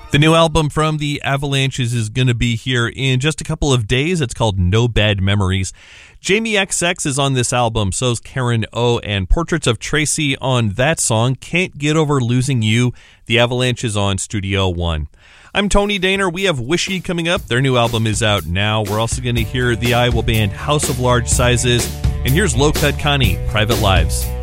The new album from the Avalanches is going to be here in just a couple of days. It's called No Bad Memories. Jamie XX is on this album, so's Karen O, and Portraits of Tracy on that song. Can't Get Over Losing You. The Avalanches on Studio One. I'm Tony Daner. We have Wishy coming up. Their new album is out now. We're also going to hear the Iowa band House of Large Sizes. And here's Low Cut Connie, Private Lives.